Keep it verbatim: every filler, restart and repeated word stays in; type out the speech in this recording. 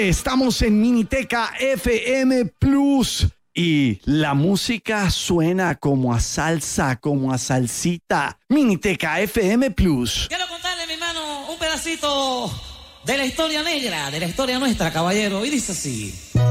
Estamos en Miniteca F M Plus y la música suena como a salsa, como a salsita. Miniteca F M Plus. Quiero contarle, mi hermano, un pedacito de la historia negra, de la historia nuestra, caballero. Y dice así.